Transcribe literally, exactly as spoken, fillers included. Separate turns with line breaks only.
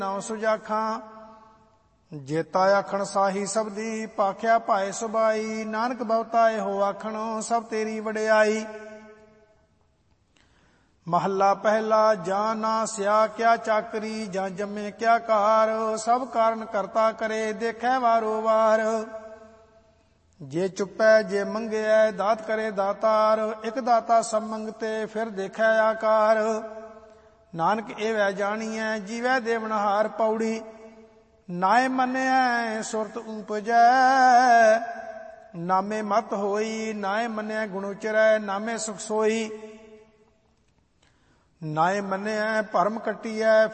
ਨਾਉ ਸੁਜਾਖਾਂ। ਜੇਤਾ ਆਖਣ ਸਾਹੀ ਸਬਦੀ, ਭਾਖਿਆ ਭਾਏ ਸੁਬਾਈ। ਨਾਨਕ ਬਹੁਤਾ ਇਹੋ ਆਖਣ, ਸਭ ਤੇਰੀ ਵਡਿਆਈ। ਮਹੱਲਾ ਪਹਿਲਾ। ਜਾਂ ਨਾ ਸਿਆ ਕਿਆ ਚਾਕਰੀ, ਜਾਂ ਜੰਮੇ ਕਿਆ ਕਾਰ। ਸਭ ਕਾਰਨ ਕਰਤਾ ਕਰੇ, ਦੇਖੈ ਵਾਰੋ ਵਾਰ। ਜੇ ਚੁੱਪੈ ਜੇ ਮੰਗਿਐ, ਦਾਤ ਕਰੇ ਦਾਤਾਰ। ਇਕ ਦਾਤਾ ਸਭ ਮੰਗਤੇ, ਫਿਰ ਦੇਖੈ ਆਕਾਰ। ਨਾਨਕ ਏਵੈ ਜਾਣੀਐ, ਜੀਵੈ ਦੇਵਨਹਾਰ। ਪੌੜੀ। ਨਾਏ ਮੰਨਿਐ ਸੁਰਤ ਊਪਜੈ, ਨਾਮੇ ਮਤ ਹੋਈ। ਨਾਏ ਮੰਨਿਐ ਗੁਣ ਉਚਰੈ, ਨਾਮੇ ਸੁਖ ਸੋਈ। ਨਾਏ ਮੰਨਿਐ ਭਰਮ ਕੱਟੀਐ,